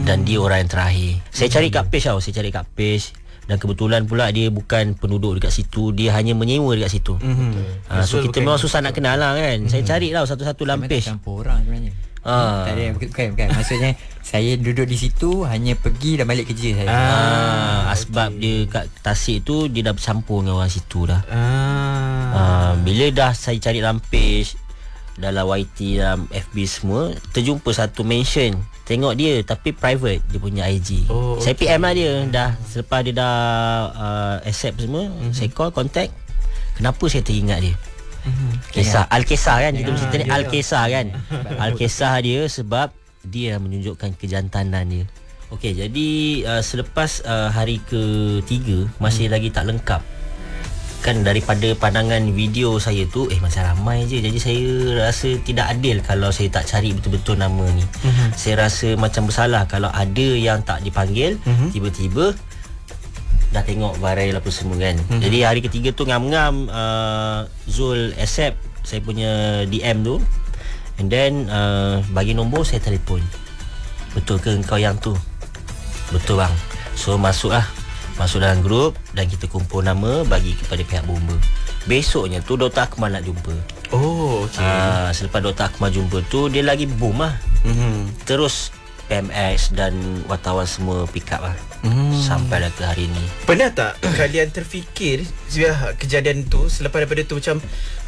Dan dia orang yang terakhir. Saya cari kat page tau. Saya cari kat page. Dan kebetulan pula dia bukan penduduk dekat situ. Dia hanya menyewa dekat situ. So kita memang susah nak kenal lah kan. Saya cari tau satu-satu dalam page. Campur orang sebenarnya. Tak ada, bukan. Maksudnya saya duduk di situ hanya pergi dan balik kerja saya. Sebab dia kat Tasik tu dia dah bercampur dengan orang situ dah. Bila dah saya cari dalam page, dalam YT, dalam FB semua, terjumpa satu mention. Tengok dia tapi private dia punya IG. Saya PM lah dia. Dah selepas dia dah accept semua, saya call, contact. Kenapa saya teringat dia? Kisah Al-Kisah kan, kita cerita ni Al-Kisah kan. Al-Kisah dia sebab dia menunjukkan kejantanan dia. Okey, jadi selepas hari ke-3 masih lagi tak lengkap. Kan daripada pandangan video saya tu macam ramai je. Jadi saya rasa tidak adil kalau saya tak cari betul-betul nama ni. Saya rasa macam bersalah kalau ada yang tak dipanggil, tiba-tiba dah tengok viral apa semua kan. Jadi hari ketiga tu ngam-ngam Zul accept saya punya DM tu. And then bagi nombor, saya telefon. Betul ke engkau yang tu? Betul bang. So masuk dalam grup dan kita kumpul nama bagi kepada pihak bomba. Besoknya tu Dr. Akmal nak jumpa. Selepas Dr. Akmal jumpa tu, dia lagi boom lah. Terus PMX dan wartawan semua pick up lah. Sampai ke hari ni. Pernah tak kalian terfikir kejadian tu, selepas daripada tu macam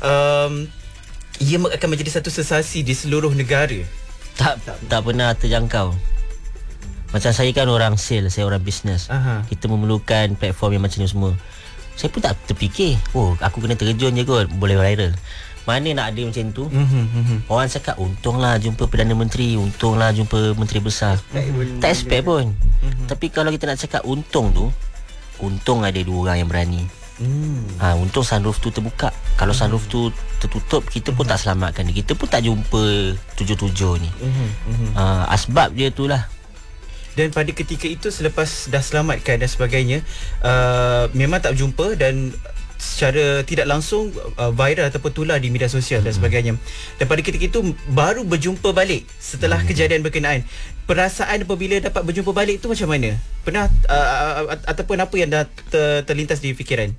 ia akan menjadi satu sensasi di seluruh negara? Tak pernah terjangkau. Macam saya kan orang sales, saya orang bisnes. Kita memerlukan platform yang macam ni semua. Saya pun tak terfikir, aku kena terjun je kot, boleh viral. Mana nak ada macam tu. Orang cakap untunglah jumpa Perdana Menteri, untunglah jumpa Menteri Besar. Tak expect pun. Tapi kalau kita nak cakap untung tu, untung ada 2 orang yang berani. Untung sunroof tu terbuka. Kalau sunroof tu tertutup, kita pun tak selamatkan dia. Kita pun tak jumpa 77 ni. Asbab dia tu lah. Dan pada ketika itu, selepas dah selamatkan dan sebagainya, memang tak berjumpa dan secara tidak langsung viral ataupun tular di media sosial dan sebagainya. Dan pada ketika itu baru berjumpa balik setelah kejadian berkenaan. Perasaan apabila dapat berjumpa balik tu macam mana? Pernah ataupun apa yang dah terlintas di fikiran?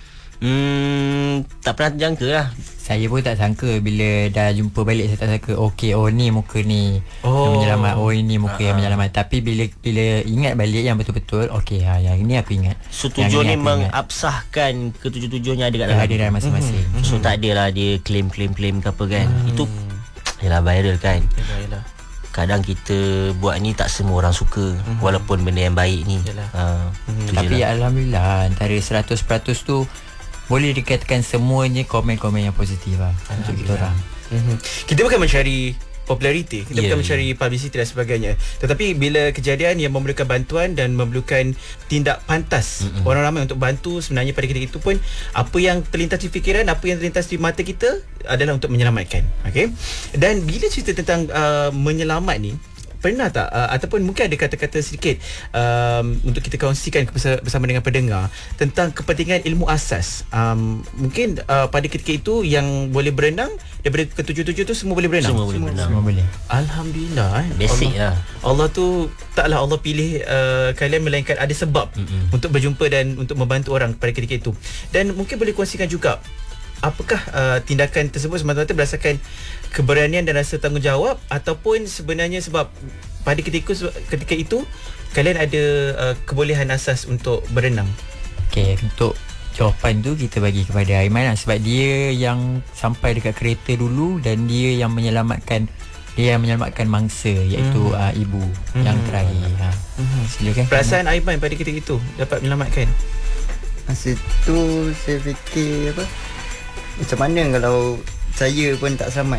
Tak pernah terjangka lah. Saya pun tak sangka bila dah jumpa balik. Saya tak sangka ni muka ni yang menyelamat, ini muka yang menyelamat. Tapi bila ingat balik yang betul-betul, yang ini aku ingat. So tujuan ni mengabsahkan ke-77 yang ada kat dalam. Ada dalam masing-masing. So tak adalah dia claim ke apa kan. Itu yalah viral kan. Kadang kita buat ni tak semua orang suka, walaupun benda yang baik ni. Tapi alhamdulillah antara 100% tu boleh dikatakan semuanya komen-komen yang positif lah untuk kita orang. Kita bukan mencari populariti, kita bukan mencari publicity dan sebagainya. Tetapi bila kejadian yang memerlukan bantuan dan memerlukan tindak pantas orang ramai untuk bantu, sebenarnya pada ketika itu pun apa yang terlintas di fikiran, apa yang terlintas di mata kita adalah untuk menyelamatkan. Dan bila cerita tentang menyelamat ni, pernah tak ataupun mungkin ada kata-kata sedikit untuk kita kongsikan bersama dengan pendengar tentang kepentingan ilmu asas? Mungkin pada ketika itu yang boleh berenang daripada ke-77 tu semua boleh berenang? Semua boleh berenang. Semua boleh. Alhamdulillah. Basic lah. Allah tu taklah Allah pilih kalian, melainkan ada sebab untuk berjumpa dan untuk membantu orang pada ketika itu. Dan mungkin boleh kongsikan juga, apakah tindakan tersebut semata-mata berdasarkan keberanian dan rasa tanggungjawab, ataupun sebenarnya sebab pada ketika itu kalian ada kebolehan asas untuk berenang? Untuk jawapan tu kita bagi kepada Aiman lah, sebab dia yang sampai dekat kereta dulu dan dia yang menyelamatkan mangsa, iaitu ibu yang terakhir. Silakan. Perasaan Aiman pada ketika itu dapat menyelamatkan? Masa tu saya fikir macam mana kalau saya pun tak selamat.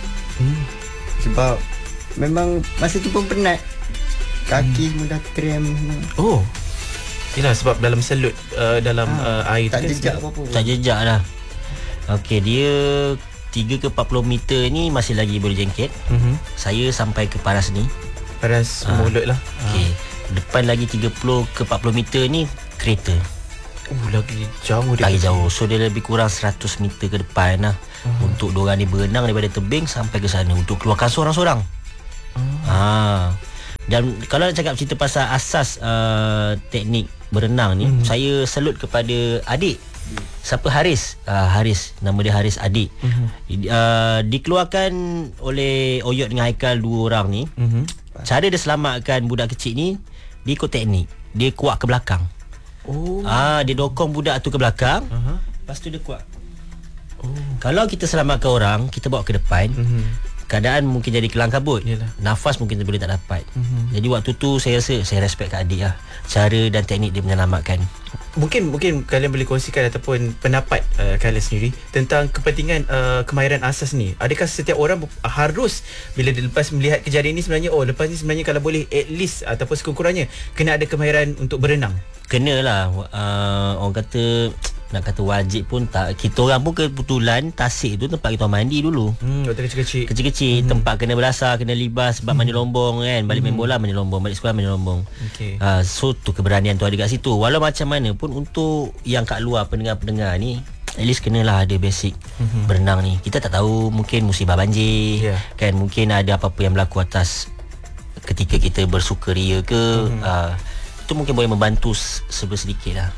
Sebab memang masa tu pun penat, kaki semua dah krem semua. Yelah, sebab dalam selut dalam air tak tu jejak apa-apa. Tak jejak lah. Dia 3 ke 40 meter ni masih lagi boleh jengket. Saya sampai ke paras ni, paras mulut lah. Depan lagi 30 ke 40 meter ni kereta. Lagi jauh dia. Lagi jauh. So dia lebih kurang 100 meter ke depan lah. Untuk diorang ni berenang daripada tebing sampai ke sana untuk keluarkan seorang-seorang. Dan kalau nak cakap cerita pasal asas teknik berenang ni, saya salut kepada adik. Siapa? Haris. Haris, nama dia Haris adik. Dikeluarkan oleh Oyot dengan Haikal, dua orang ni. Cara dia selamatkan budak kecil ni, dia ikut teknik. Dia kuat ke belakang. Dia dokong budak tu ke belakang. Lepas tu dia kuat. Kalau kita selamatkan orang, kita bawa ke depan, keadaan mungkin jadi kelang kabut. Nafas mungkin boleh tak dapat. Jadi waktu tu saya rasa saya respect kat adik lah, cara dan teknik dia menyelamatkan. Mungkin kalian boleh kongsikan ataupun pendapat kalian sendiri tentang kepentingan kemahiran asas ni. Adakah setiap orang harus bila dia lepas melihat kejadian ni sebenarnya lepas ni sebenarnya kalau boleh at least ataupun sekurang-kurangnya kena ada kemahiran untuk berenang? Kenalah. Orang kata nak kata wajib pun tak. Kita orang pun kebetulan Tasik tu tempat kita mandi dulu. Waktu kecil-kecil. Tempat kena belasah, kena libas sebab mandi lombong kan. Balik main bola mandi lombong, balik sekolah mandi lombong. So tu keberanian tu ada kat situ. Walau macam mana pun untuk yang kat luar pendengar-pendengar ni, at least kenalah ada basic berenang ni. Kita tak tahu, mungkin musibah banjir kan, mungkin ada apa-apa yang berlaku atas ketika kita bersukaria ke. Itu mungkin boleh membantu sedikit lah.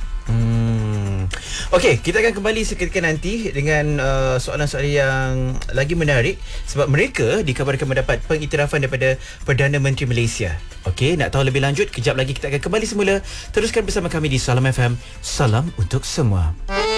Okey, kita akan kembali seketika nanti dengan soalan-soalan yang lagi menarik sebab mereka dikabarkan mendapat pengiktirafan daripada Perdana Menteri Malaysia. Okey, nak tahu lebih lanjut, kejap lagi kita akan kembali semula. Teruskan bersama kami di Salam FM. Salam untuk semua.